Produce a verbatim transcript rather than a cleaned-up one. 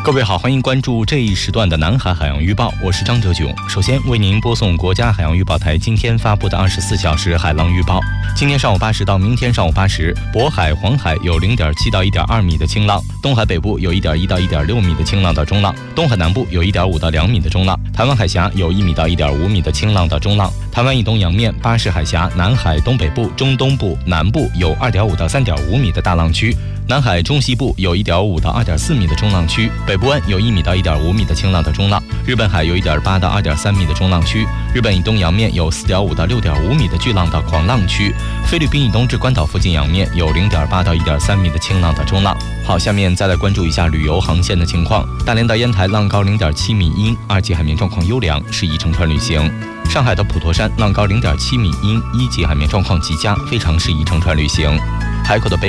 各位好，欢迎关注这一时段的南海海洋预报，我是张哲炯。首先为您播送国家海洋预报台今天发布的二十四小时海浪预报。今天上午八时到明天上午八时，渤海、黄海有 零点七到一点二米的清浪，东海北部有 一点一到一点六米的清浪到中浪，东海南部有 一点五到两米的中浪，台湾海峡有一米到一点五米的清浪到中浪。台湾以东洋面、巴士海峡、南海东北部、中东部、南部有 二点五到三点五米的大浪区，南海中西部有 一点五到二点四米的中浪区，北部湾有一米到一点五米的清浪到中浪，日本海有 一点八到二点三米的中浪区，日本以东洋面有 四点五到六点五米的巨浪到狂浪区，菲律宾以东至关岛附近洋面有 零点八到一点三米的清浪到中浪。好，下面再来关注一下旅游航线的情况。大连到烟台浪高 零点七米阴，二级海面状况优良，适宜乘船旅行。上海到普陀山浪高 零点七米阴，一级海面状况极佳，非常适宜乘船旅行。海口的北